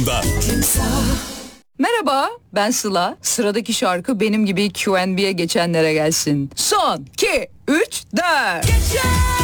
sonunda. Merhaba, ben Sıla. Sıradaki şarkı benim gibi Q&B'ye geçenlere gelsin. Son, 2, 3, 4.